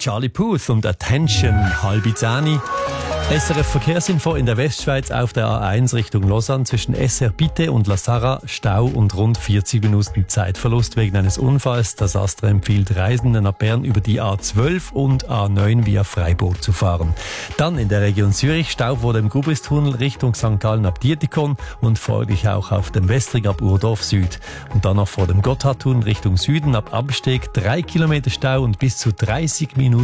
Charlie Puth und Attention, halbe 10. SRF Verkehrsinfo in der Westschweiz auf der A1 Richtung Lausanne zwischen Esser-Bitte und La Sarra Stau und rund 40 Minuten Zeitverlust wegen eines Unfalls. Das Astra empfiehlt Reisenden ab Bern über die A12 und A9 via Freiburg zu fahren. Dann in der Region Zürich Stau vor dem Gubristunnel Richtung St. Gallen ab Dietikon und folglich auch auf dem Westring ab Urdorf Süd. Und dann noch vor dem Gotthardtunnel Richtung Süden ab Absteg 3 Kilometer Stau und bis zu 30 Minuten